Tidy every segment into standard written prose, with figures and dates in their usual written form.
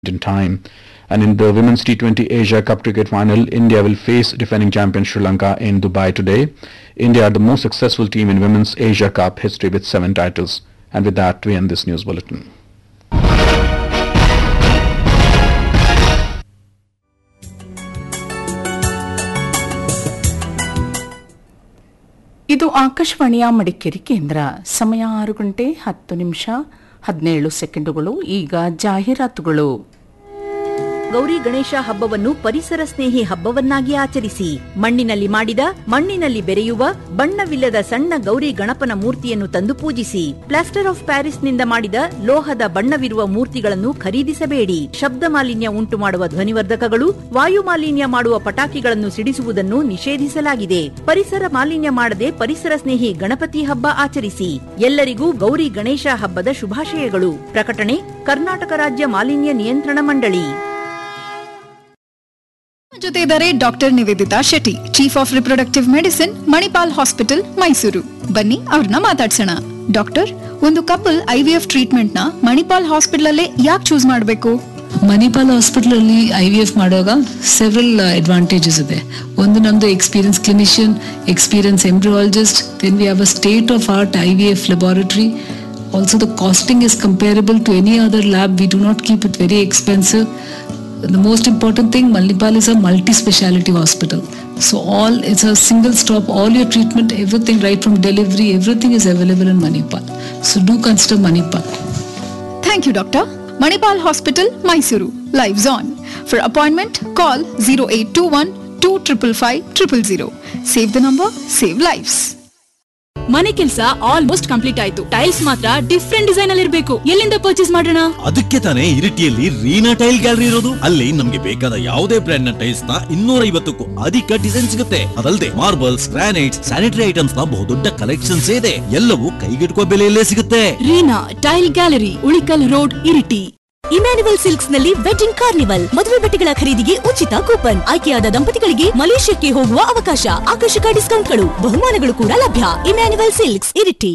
in time. And in the Women's T20 Asia Cup cricket final, India will face defending champion Sri Lanka in Dubai today. India are the most successful team in Women's Asia Cup history with 7 titles. And with that, we end this news bulletin. ಇದು ಆಕಾಶವಾಣಿಯ ಮಡಿಕೇರಿ ಕೇಂದ್ರ. ಸಮಯ 6 ಗಂಟೆ 10 ನಿಮಿಷ 17 ಸೆಕೆಂಡುಗಳು. ಈಗ ಜಾಹೀರಾತುಗಳು. ಗೌರಿ ಗಣೇಶ ಹಬ್ಬವನ್ನು ಪರಿಸರ ಸ್ನೇಹಿ ಹಬ್ಬವನ್ನಾಗಿ ಆಚರಿಸಿ. ಮಣ್ಣಿನಲ್ಲಿ ಮಾಡಿದ, ಮಣ್ಣಿನಲ್ಲಿ ಬೆರೆಯುವ, ಬಣ್ಣವಿಲ್ಲದ ಸಣ್ಣ ಗೌರಿ ಗಣಪನ ಮೂರ್ತಿಯನ್ನು ತಂದು ಪೂಜಿಸಿ. ಪ್ಲಾಸ್ಟರ್ ಆಫ್ ಪ್ಯಾರಿಸ್ನಿಂದ ಮಾಡಿದ ಲೋಹದ ಬಣ್ಣವಿರುವ ಮೂರ್ತಿಗಳನ್ನು ಖರೀದಿಸಬೇಡಿ. ಶಬ್ದ ಮಾಲಿನ್ಯ ಉಂಟು ಮಾಡುವ ಧ್ವನಿವರ್ಧಕಗಳು, ವಾಯು ಮಾಲಿನ್ಯ ಮಾಡುವ ಪಟಾಕಿಗಳನ್ನು ಸಿಡಿಸುವುದನ್ನು ನಿಷೇಧಿಸಲಾಗಿದೆ. ಪರಿಸರ ಮಾಲಿನ್ಯ ಮಾಡದೆ ಪರಿಸರ ಸ್ನೇಹಿ ಗಣಪತಿ ಹಬ್ಬ ಆಚರಿಸಿ. ಎಲ್ಲರಿಗೂ ಗೌರಿ ಗಣೇಶ ಹಬ್ಬದ ಶುಭಾಶಯಗಳು. ಪ್ರಕಟಣೆ ಕರ್ನಾಟಕ ರಾಜ್ಯ ಮಾಲಿನ್ಯ ನಿಯಂತ್ರಣ ಮಂಡಳಿ. ಜೊತೆ ಇದ್ದಾರೆ doctor Nivedita Shetty, chief of reproductive medicine, Manipal hospital, Mysuru. ಬನ್ನಿ ಅವ್ರನ್ನ ಮಾತಾಡ್ಸೋಣ. ಡಾಕ್ಟರ್, ಒಂದು ಕಪಲ್ IVF ಟ್ರೀಟ್ಮೆಂಟ್ ನ ಮಣಿಪಾಲ್ ಹಾಸ್ಪಿಟಲ್ ಅಲ್ಲೇ ಯಾಕೆ ಚೂಸ್ ಮಾಡಬೇಕು? ಮಣಿಪಾಲ್ ಹಾಸ್ಪಿಟಲ್ ಅಲ್ಲಿ IVF ಮಾಡುವಾಗ ಸೆವೆರಲ್ ಅಡ್ವಾಂಟೇಜಸ್ ಇದೆ. ಒಂದು ನಮ್ದು experience clinician, experience embryologist, then we have a state of art IVF laboratory. Also the costing is comparable to any other lab. We do not keep it very expensive. The most important thing, Manipal is a multi-speciality hospital. So it's a single stop, all your treatment, everything right from delivery, everything is available in Manipal. So do consider Manipal. Thank you, Doctor. Manipal Hospital, Mysuru. Lives on. For appointment, call 0821 255 000. Save the number, save lives. ಮನೆ ಕೆಲಸ almost complete ಆಯ್ತು. Tiles ಮಾತ್ರ different design ಅಲ್ಲಿ ಇರಬೇಕು. ಎಲ್ಲಿಂದ purchase ಮಾಡೋಣ? ಅದಕ್ಕೆ ತಾನೇ ಇರಿಟಿಯಲ್ಲಿ ರೀನಾ ಟೈಲ್ ಗ್ಯಾಲರಿ ಇರೋದು. ಅಲ್ಲಿ ನಮ್ಗೆ ಬೇಕಾದ ಯಾವುದೇ ಬ್ರ್ಯಾಂಡ್ ನ ಟೈಲ್ಸ್ ನ 250ಕ್ಕೂ ಅಧಿಕ ಡಿಸೈನ್ ಸಿಗುತ್ತೆ. ಅದಲ್ಲದೆ ಮಾರ್ಬಲ್ಸ್, ಗ್ರಾನೈಟ್ಸ್, ಸ್ಯಾನಿಟರಿ ಐಟಮ್ಸ್ ನ ಬಹುದೊಡ್ಡ ಕಲೆಕ್ಷನ್ಸ್ ಇದೆ. ಎಲ್ಲವೂ ಕೈಗೆಟುಕುವ ಬೆಲೆಯಲ್ಲೇ ಸಿಗುತ್ತೆ. Reena tail gallery, Ulikkal road, Iritty. Emmanuel silks ನಲ್ಲಿ ವೆಡ್ಡಿಂಗ್ ಕಾರ್ನಿವಲ್. ಮದುವೆ ಬಟ್ಟೆಗಳ ಖರೀದಿಗೆ ಉಚಿತ ಕೂಪನ್. ಆಯ್ಕೆಯಾದ ದಂಪತಿಗಳಿಗೆ ಮಲೇಷ್ಯಾಕ್ಕೆ ಹೋಗುವ ಅವಕಾಶ. ಆಕರ್ಷಕ ಡಿಸ್ಕೌಂಟ್ಗಳು, ಬಹುಮಾನಗಳು ಕೂಡ ಲಭ್ಯ. Emmanuel silks, Iritty.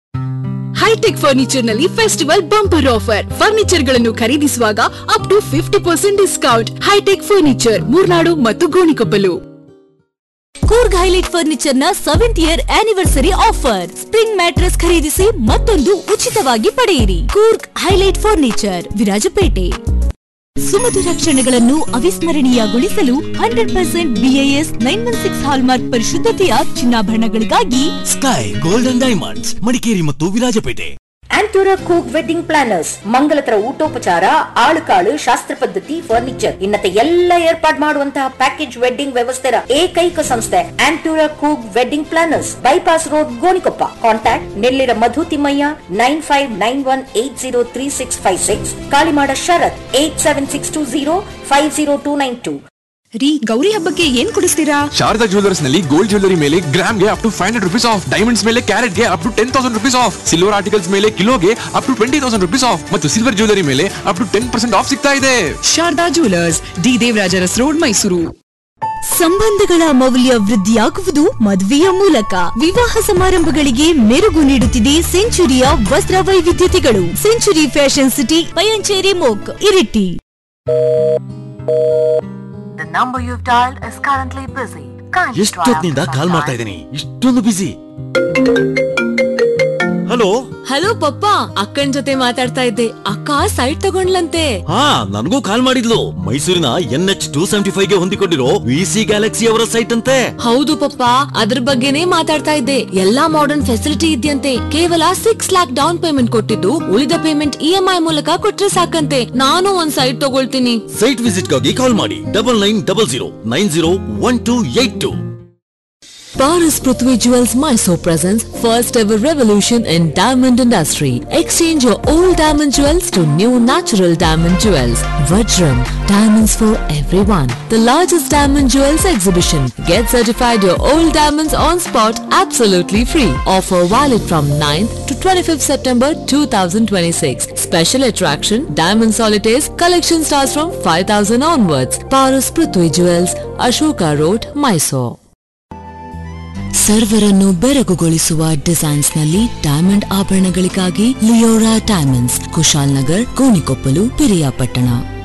High tech furniture ನಲ್ಲಿ ಫೆಸ್ಟಿವಲ್ ಬಂಪರ್ ಆಫರ್. ಫರ್ನಿಚರ್ ಗಳನ್ನು ಖರೀದಿಸುವಾಗ up to 50% discount. High tech furniture, Murnad ಮತ್ತು ಗೋಣಿಕೊಪ್ಪಲು. ಕೂರ್ಗ್ ಹೈಲೈಟ್ ಫರ್ನಿಚರ್ ನ 7th year anniversary offer. Spring mattress ಖರೀದಿಸಿ ಮತ್ತೊಂದು ಉಚಿತವಾಗಿ ಪಡೆಯಿರಿ. Coorg highlight furniture, Virajpet. ಸುಮಧುರ ಕ್ಷಣಗಳನ್ನು ಅವಿಸ್ಮರಣೀಯಗೊಳಿಸಲು 100% BIS 916 hallmark ಪರಿಶುದ್ಧತೆಯ ಚಿನ್ನಾಭರಣಗಳಿಗಾಗಿ sky golden diamonds, Madikeri ಮತ್ತು ವಿರಾಜಪೇಟೆ. ಆಂಟೂರಾ ಕೂಕ್ wedding planners. ಮಂಗಲತರ ಊಟೋಪಚಾರ, ಆಳುಕಾಳು, ಶಾಸ್ತ್ರ ಪದ್ಧತಿ, ಫರ್ನಿಚರ್ ಇನ್ನತೆ ಎಲ್ಲ ಏರ್ಪಾಡು ಮಾಡುವಂತಹ ಪ್ಯಾಕೇಜ್ ವೆಡ್ಡಿಂಗ್ ವ್ಯವಸ್ಥೆಯ ಏಕೈಕ ಸಂಸ್ಥೆ ಆಂಟೂರಾ ಕೂಕ್ wedding planners, bypass road, Gonikoppa. Contact Nellira ಮಧು ತಿಮ್ಮಯ್ಯ 9591803656, ಕಾಳಿಮಾಡ ಶರತ್ 8762050292. ರೀ, ಗೌರಿ ಹಬ್ಬಕ್ಕೆ ಏನ್ ಕೊಡಿಸ್ತೀರಾ? ಶಾರದಾ ಜ್ಯುವೆಲ್ಲರ್ಸ್ ನಲ್ಲಿ ಗೋಲ್ಡ್ ಜ್ಯುವೆಲ್ಲರಿ ಮೇಲೆ ಗ್ರಾಮ್ಗೆ up to 500 rupees of, diamonds ಮೇಲೆ ಕ್ಯಾರೆಟ್ಗೆ up to 10,000 rupees of, silver articles ಮೇಲೆ ಕಿಲೋಗೆ ಅಪ್ ಟು 20,000 rupees ಆಫ್ ಮತ್ತು ಸಿಲ್ವರ್ ಜ್ಯುವೆಲ್ಲರಿ ಮೇಲೆ ಅಪ್ ಟು 10% ಆಫ್ ಸಿಗ್ತಾ ಇದೆ. Sharada jewellers, D Devaraj Urs road, Mysuru. ಸಂಬಂಧಗಳ ಮೌಲ್ಯ ವೃದ್ಧಿಯಾಗುವುದು ಮದುವೆಯ ಮೂಲಕ. ವಿವಾಹ ಸಮಾರಂಭಗಳಿಗೆ ಮೆರುಗು ನೀಡುತ್ತಿದೆ ಸೆಂಚುರಿಯ ವಸ್ತ್ರ ವೈವಿಧ್ಯತೆಗಳು. Century fashion city, Payanchery ಮೋಕ್, Iritty. The number you've dialed is currently busy. ಎಷ್ಟೊತ್ತಿನಿಂದ ಕಾಲ್ ಮಾಡ್ತಾ ಇದ್ದೀನಿ, ಇಷ್ಟೊಂದು ಬಿಸಿ. ಹಲೋ ಹಲೋ ಪಪ್ಪ, ಅಕ್ಕನ್ ಜೊತೆ ಮಾತಾಡ್ತಾ ಇದ್ದೆ. ಅಕ್ಕ ಸೈಟ್ ತಗೊಂಡ್ಲಂತೆ. ಹಾ, ನನಗೂ ಕಾಲ್ ಮಾಡಿದ್ಲು. ಮೈಸೂರಿನ NH 275 ಗೆ ಹೊಂದಿಕೊಂಡಿರೋ VC ಗ್ಯಾಲಕ್ಸಿ ಅವರ ಸೈಟ್ ಅಂತೆ. ಹೌದು ಪಪ್ಪ, ಅದ್ರ ಬಗ್ಗೆನೇ ಮಾತಾಡ್ತಾ ಇದ್ದೆ. ಎಲ್ಲಾ ಮಾಡರ್ನ್ ಫೆಸಿಲಿಟಿ ಇದೆಯಂತೆ. ಕೇವಲ 6 lakhs ಡೌನ್ ಪೇಮೆಂಟ್ ಕೊಟ್ಟಿದ್ದು, ಉಳಿದ ಪೇಮೆಂಟ್ EMI ಮೂಲಕ ಕೊಟ್ರೆ ಸಾಕಂತೆ. ನಾನು ಒಂದ್ ಸೈಟ್ ತಗೊಳ್ತೀನಿ. ಸೈಟ್ ವಿಸಿಟ್ ಗಾಗಿ ಕಾಲ್ ಮಾಡಿ 9900901282. Paras Prithvi Jewels Mysore presents first ever revolution in diamond industry. Exchange your old diamond jewels to new natural diamond jewels. Vajram, diamonds for everyone. The largest diamond jewels exhibition. Get certified your old diamonds on spot absolutely free. Offer valid from 9th to 25th September 2026. Special attraction, diamond solitaires. Collection starts from 5,000 onwards. Paras Prithvi Jewels, Ashoka Road, Mysore. ಸರ್ವರನ್ನು ಬೆರಗುಗೊಳಿಸುವ designs ನಲ್ಲಿ diamond ಆಭರಣಗಳಿಗಾಗಿ Leora diamonds, Kushal Nagar, Gonikoppal, Piriyapatna.